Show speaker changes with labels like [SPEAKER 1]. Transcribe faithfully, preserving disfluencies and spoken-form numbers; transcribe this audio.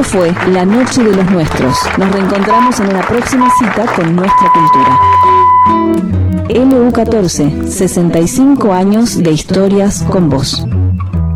[SPEAKER 1] fue La Noche de los Nuestros. Nos reencontramos en una próxima cita con nuestra cultura. L U catorce, sesenta y cinco años de historias con vos.